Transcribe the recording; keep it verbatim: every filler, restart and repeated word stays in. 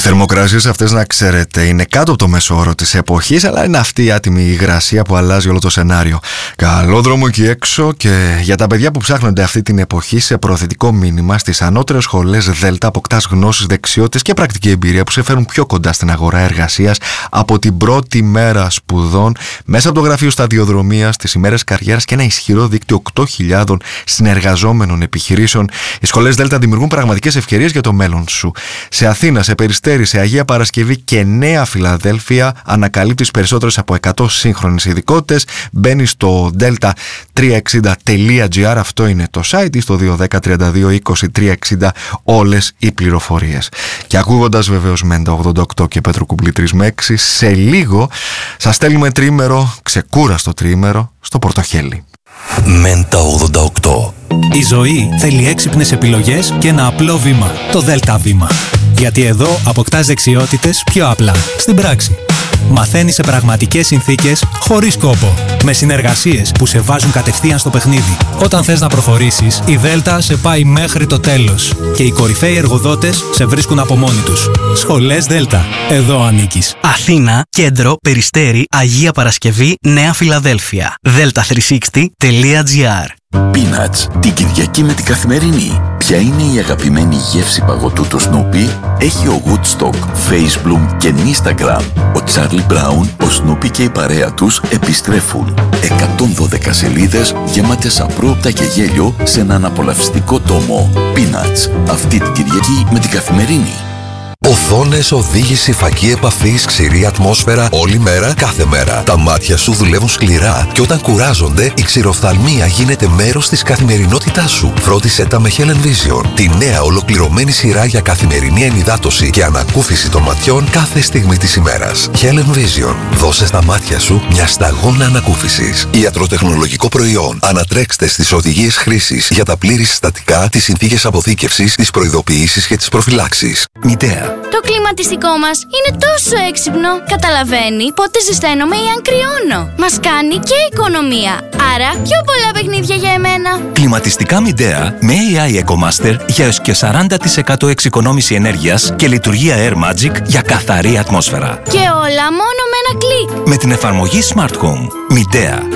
θερμοκρασίες αυτές, να ξέρετε, είναι κάτω από το μέσο όρο της εποχής, αλλά είναι αυτή η άτιμη υγρασία που αλλάζει όλο το σενάριο. Καλό δρόμο εκεί έξω, και για τα παιδιά που ψάχνονται αυτή την εποχή σε προωθητικό μήνυμα, στις ανώτερες σχολές Δέλτα αποκτάς γνώσεις, δεξιότητες και πρακτική εμπειρία που σε φέρουν πιο κοντά στην αγορά εργασίας από την πρώτη μέρα σπουδών, μέσα από το γραφείο σταδιοδρομίας, τις ημέρες καριέρας και ένα ισχυρό δίκτυο οκτώ χιλιάδων συνεργαζόμενων επιχειρήσεων. Οι σχολές Δέλτα δημιουργούν πραγματικές ευκαιρίες για το μέλλον σου. Σε Αθήνα, σε Περιστέρι, σε Αγία Παρασκευή και Νέα Φιλαδέλφια ανακαλύπτεις περισσότερες από εκατό σύγχρονες ειδικότητες. Μπαίνεις στο delta τριακόσια εξήντα τελεία gr, αυτό είναι το site, ή στο δύο ένα μηδέν τριάντα δύο είκοσι τρία εξήντα όλες οι πληροφορίες. Και ακούγοντας βεβαίως Μέντα ογδόντα οκτώ και Πέτρο Κουμπλή τρεις με έξι, σε λίγο σας στέλνουμε τρίμερο, ξεκούραστο τρίμερο, στο πορτοχέλι. Μέντα ογδόντα οκτώ. Η ζωή θέλει έξυπνες επιλογές και ένα απλό βήμα, το Δέλτα βήμα. Γιατί εδώ αποκτάς δεξιότητες πιο απλά, στην πράξη. Μαθαίνεις σε πραγματικές συνθήκες, χωρίς κόπο. Με συνεργασίες που σε βάζουν κατευθείαν στο παιχνίδι. Όταν θες να προχωρήσεις, η Δέλτα σε πάει μέχρι το τέλος. Και οι κορυφαίοι εργοδότες σε βρίσκουν από μόνοι τους. Σχολές Δέλτα. Εδώ ανήκεις. Αθήνα, Κέντρο, Περιστέρι, Αγία Παρασκευή, Νέα Φιλαδέλφια. δέλτα τριακόσια εξήντα τελεία gr. Peanuts, την Κυριακή με την Καθημερινή. Ποια είναι η αγαπημένη γεύση παγωτού του Snoopy? Έχει ο Woodstock, Face Bloom και Instagram. Ο Charlie Brown, ο Snoopy και η παρέα τους επιστρέφουν. εκατόν δώδεκα σελίδες γεμάτες απρόοπτα και γέλιο σε έναν απολαυστικό τόμο. Peanuts, αυτή την Κυριακή με την Καθημερινή. Οθόνες, οδήγηση, φακή επαφής, ξηρή ατμόσφαιρα, όλη μέρα, κάθε μέρα. Τα μάτια σου δουλεύουν σκληρά και όταν κουράζονται, η ξηροφθαλμία γίνεται μέρος της καθημερινότητάς σου. Φρόντισέ τα με Helen Vision, τη νέα ολοκληρωμένη σειρά για καθημερινή ενυδάτωση και ανακούφιση των ματιών κάθε στιγμή της ημέρας. Helen Vision, δώσε στα μάτια σου μια σταγόνα ανακούφισης. Ιατροτεχνολογικό προϊόν. Ανατρέξτε στις οδηγίες χρήσης για τα πλήρη συστατικά, τις συνθήκες αποθήκευσης, τις προειδοποιήσεις και τις προφυλάξεις. Μητέα. Το κλιματιστικό μας είναι τόσο έξυπνο. Καταλαβαίνει πότε ζεσταίνομαι ή αν κρυώνω. Μας κάνει και οικονομία. Άρα πιο πολλά παιχνίδια για εμένα. Κλιματιστικά Midea με έι άι EcoMaster για έως και σαράντα τοις εκατό εξοικονόμηση ενέργειας και λειτουργία Air Magic για καθαρή ατμόσφαιρα. Και όλα μόνο με ένα κλικ. Με την εφαρμογή Smart Home. Midea.